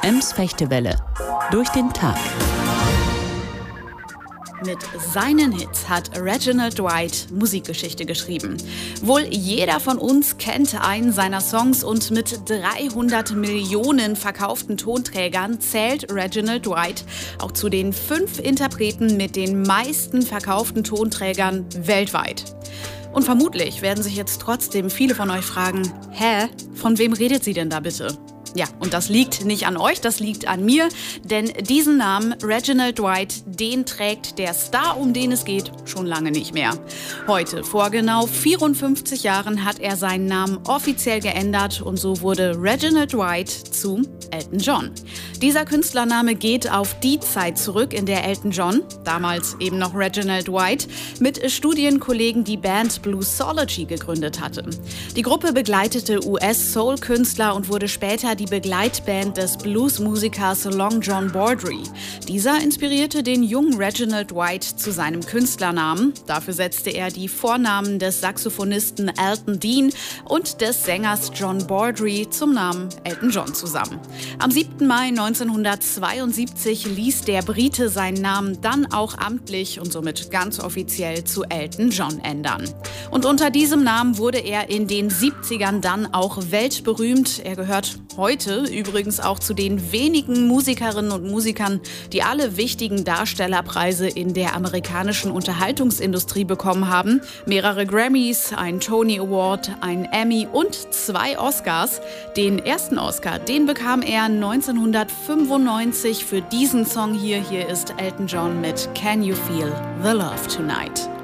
Ems Fechtewelle. Durch den Tag. Mit seinen Hits hat Reginald Dwight Musikgeschichte geschrieben. Wohl jeder von uns kennt einen seiner Songs und mit 300 Millionen verkauften Tonträgern zählt Reginald Dwight auch zu den 5 Interpreten mit den meisten verkauften Tonträgern weltweit. Und vermutlich werden sich jetzt trotzdem viele von euch fragen, von wem redet sie denn da bitte? Ja, und das liegt nicht an euch, das liegt an mir, denn diesen Namen Reginald Dwight, den trägt der Star, um den es geht, schon lange nicht mehr. Heute, vor genau 54 Jahren, hat er seinen Namen offiziell geändert und so wurde Reginald Dwight zu Elton John. Dieser Künstlername geht auf die Zeit zurück, in der Elton John, damals eben noch Reginald Dwight, mit Studienkollegen die Band Bluesology gegründet hatte. Die Gruppe begleitete US-Soul-Künstler und wurde später die Begleitband des Bluesmusikers Long John Baldry. Dieser inspirierte den jungen Reginald Dwight zu seinem Künstlernamen. Dafür setzte er die Vornamen des Saxophonisten Elton Dean und des Sängers John Baldry zum Namen Elton John zusammen. Am 7. Mai 1972 ließ der Brite seinen Namen dann auch amtlich und somit ganz offiziell zu Elton John ändern. Und unter diesem Namen wurde er in den 70ern dann auch weltberühmt. Er gehört heute übrigens auch zu den wenigen Musikerinnen und Musikern, die alle wichtigen Darstellerpreise in der amerikanischen Unterhaltungsindustrie bekommen haben. Mehrere Grammys, ein Tony Award, ein Emmy und 2 Oscars. Den ersten Oscar, den bekam er 1995 für diesen Song hier. Hier ist Elton John mit Can You Feel the Love Tonight?